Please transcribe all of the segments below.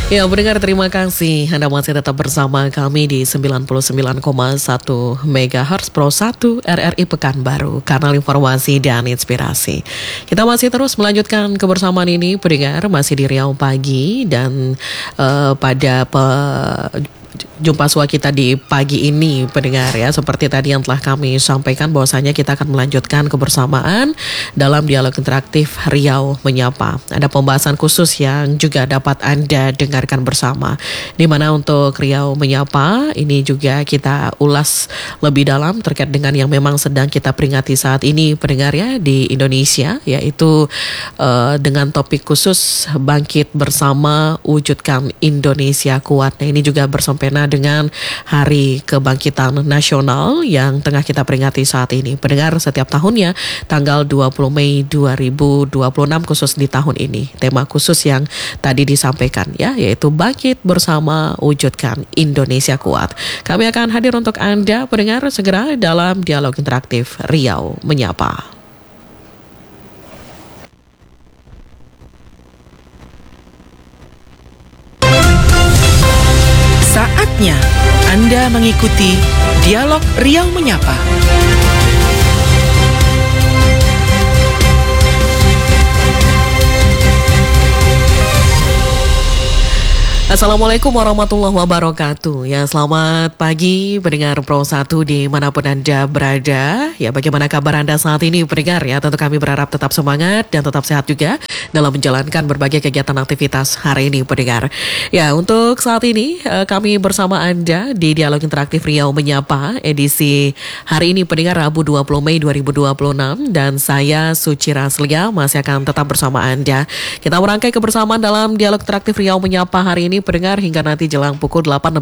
Ya, pendengar terima kasih Anda masih tetap bersama kami di 99,1 MHz Pro 1 RRI Pekanbaru, kanal informasi dan inspirasi. Kita masih terus melanjutkan kebersamaan ini, pendengar, masih di Riau Pagi dan pada jumpa sua kita di pagi ini, pendengar, ya, seperti tadi yang telah kami sampaikan bahwasanya kita akan melanjutkan kebersamaan dalam dialog interaktif Riau Menyapa. Ada pembahasan khusus yang juga dapat Anda dengarkan bersama, di mana untuk Riau Menyapa ini juga kita ulas lebih dalam terkait dengan yang memang sedang kita peringati saat ini, pendengar, ya, di Indonesia, yaitu dengan topik khusus Bangkit Bersama Wujudkan Indonesia Kuat. Nah, ini juga bersempena dengan Hari Kebangkitan Nasional yang tengah kita peringati saat ini. Pendengar, setiap tahunnya tanggal 20 Mei 2026 khusus di tahun ini. Tema khusus yang tadi disampaikan, ya, yaitu Bangkit Bersama Wujudkan Indonesia Kuat. Kami akan hadir untuk Anda, pendengar, segera dalam dialog interaktif Riau Menyapa. Saatnya Anda mengikuti Dialog Riau Menyapa. Assalamualaikum warahmatullahi wabarakatuh. Ya, selamat pagi pendengar Pro 1 dimanapun Anda berada. Ya, bagaimana kabar Anda saat ini, pendengar? Ya, tentu kami berharap tetap semangat dan tetap sehat juga dalam menjalankan berbagai kegiatan aktivitas hari ini, pendengar. Ya, untuk saat ini kami bersama Anda di Dialog Interaktif Riau Menyapa edisi hari ini, pendengar, Rabu 20 Mei 2026, dan saya Suci Raslia masih akan tetap bersama Anda. Kita merangkai kebersamaan dalam Dialog Interaktif Riau Menyapa hari ini, pendengar, hingga nanti jelang pukul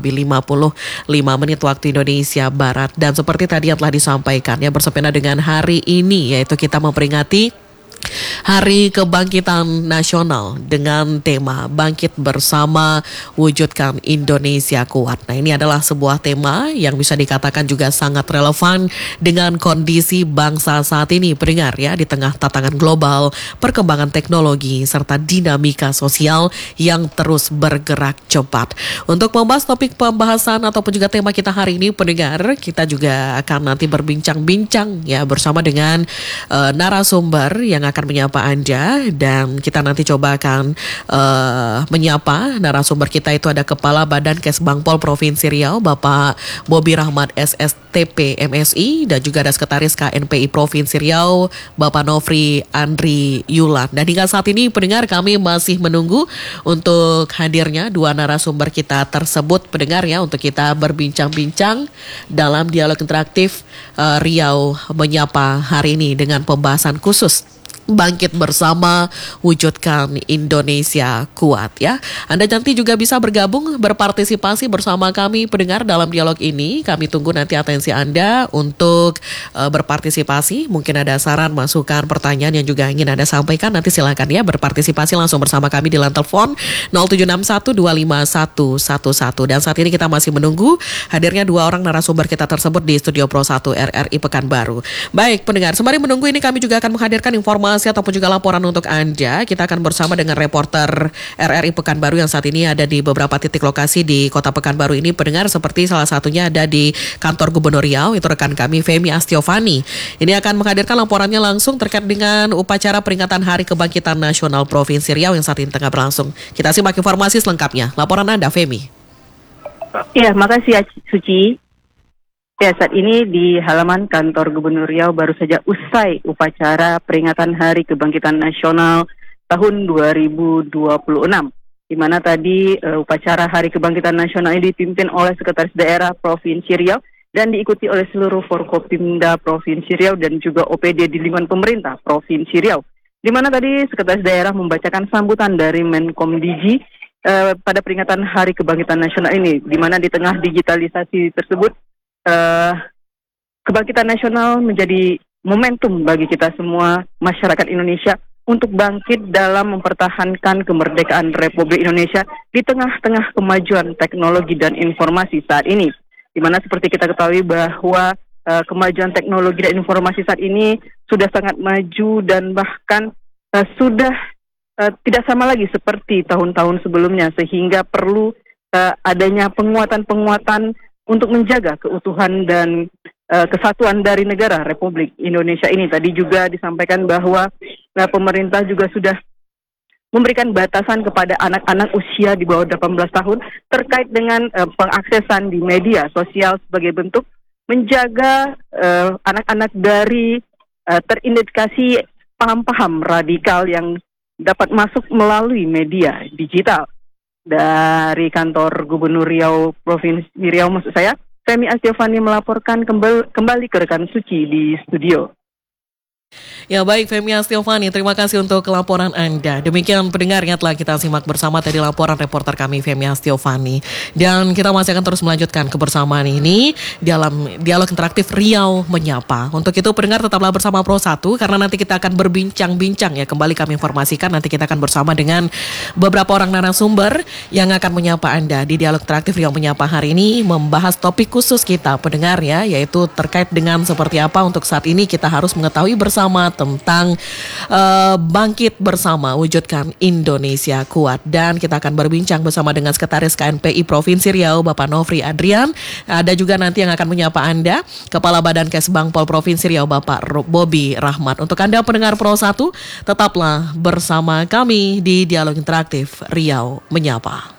8:55 waktu Indonesia Barat. Dan seperti tadi yang telah disampaikan, ya, bersempena dengan hari ini, yaitu kita memperingati Hari Kebangkitan Nasional dengan tema Bangkit Bersama Wujudkan Indonesia Kuat. Nah, ini adalah sebuah tema yang bisa dikatakan juga sangat relevan dengan kondisi bangsa saat ini, pendengar, ya, di tengah tantangan global, perkembangan teknologi, serta dinamika sosial yang terus bergerak cepat. Untuk membahas topik pembahasan ataupun juga tema kita hari ini, pendengar, kita juga akan nanti berbincang-bincang, ya, bersama dengan narasumber yang akan menyapa Anda, dan kita nanti coba akan menyapa narasumber kita. Itu ada Kepala Badan Kesbangpol Provinsi Riau, Bapak Bobi Rahmat SSTP MSI, dan juga ada Sekretaris KNPI Provinsi Riau, Bapak Nofri Andri Yulan. Dan hingga saat ini, pendengar, kami masih menunggu untuk hadirnya dua narasumber kita tersebut, pendengar, ya, untuk kita berbincang-bincang dalam dialog interaktif Riau Menyapa hari ini dengan pembahasan khusus Bangkit Bersama Wujudkan Indonesia Kuat, ya. Anda nanti juga bisa bergabung, berpartisipasi bersama kami, pendengar, dalam dialog ini. Kami tunggu nanti atensi Anda untuk berpartisipasi. Mungkin ada saran, masukan, pertanyaan yang juga ingin Anda sampaikan, nanti silakan, ya, berpartisipasi langsung bersama kami di line telepon 0761251111. Dan saat ini kita masih menunggu hadirnya dua orang narasumber kita tersebut di Studio Pro 1 RRI Pekanbaru. Baik, pendengar, sembari menunggu ini kami juga akan menghadirkan informasi ataupun juga laporan untuk Anda. Kita akan bersama dengan reporter RRI Pekanbaru yang saat ini ada di beberapa titik lokasi di Kota Pekanbaru ini, pendengar, seperti salah satunya ada di kantor Gubernur Riau. Itu rekan kami Femi Astiovani. Ini akan menghadirkan laporannya langsung terkait dengan upacara peringatan Hari Kebangkitan Nasional Provinsi Riau yang saat ini tengah berlangsung. Kita simak informasi selengkapnya. Laporan Anda, Femi. Ya, makasih ya, Suci. Ya, saat ini di halaman kantor Gubernur Riau baru saja usai upacara peringatan Hari Kebangkitan Nasional tahun 2026, di mana tadi upacara Hari Kebangkitan Nasional ini dipimpin oleh Sekretaris Daerah Provinsi Riau dan diikuti oleh seluruh Forkopimda Provinsi Riau dan juga OPD di lingkungan pemerintah Provinsi Riau, di mana tadi Sekretaris Daerah membacakan sambutan dari Menkom Digi pada peringatan Hari Kebangkitan Nasional ini, di mana di tengah digitalisasi tersebut, kebangkitan nasional menjadi momentum bagi kita semua masyarakat Indonesia untuk bangkit dalam mempertahankan kemerdekaan Republik Indonesia di tengah-tengah kemajuan teknologi dan informasi saat ini. Di mana seperti kita ketahui bahwa kemajuan teknologi dan informasi saat ini sudah sangat maju dan bahkan sudah tidak sama lagi seperti tahun-tahun sebelumnya, sehingga perlu adanya penguatan-penguatan untuk menjaga keutuhan dan kesatuan dari negara Republik Indonesia ini. Tadi juga disampaikan bahwa pemerintah juga sudah memberikan batasan kepada anak-anak usia di bawah 18 tahun terkait dengan pengaksesan di media sosial sebagai bentuk menjaga anak-anak dari terindikasi paham-paham radikal yang dapat masuk melalui media digital. Dari kantor Gubernur Riau, Provinsi Riau maksud saya, Femi Astiovani melaporkan kembali ke rekan Suci di studio. Ya baik, Femi Astiovani, terima kasih untuk laporan Anda. Demikian pendengar yang telah kita simak bersama tadi laporan reporter kami Femi Astiovani. Dan kita masih akan terus melanjutkan kebersamaan ini dalam dialog interaktif Riau Menyapa. Untuk itu pendengar tetaplah bersama Pro 1 karena nanti kita akan berbincang-bincang ya. Kembali kami informasikan nanti kita akan bersama dengan beberapa orang narasumber yang akan menyapa Anda di dialog interaktif Riau Menyapa hari ini, membahas topik khusus kita pendengar ya, yaitu terkait dengan seperti apa untuk saat ini kita harus mengetahui bersama tentang bangkit bersama wujudkan Indonesia kuat. Dan kita akan berbincang bersama dengan Sekretaris KNPI Provinsi Riau Bapak Nofri Adrian. Ada juga nanti yang akan menyapa Anda Kepala Badan Kesbangpol Provinsi Riau Bapak Bobi Rahmat. Untuk Anda pendengar Pro 1, tetaplah bersama kami di Dialog Interaktif Riau Menyapa.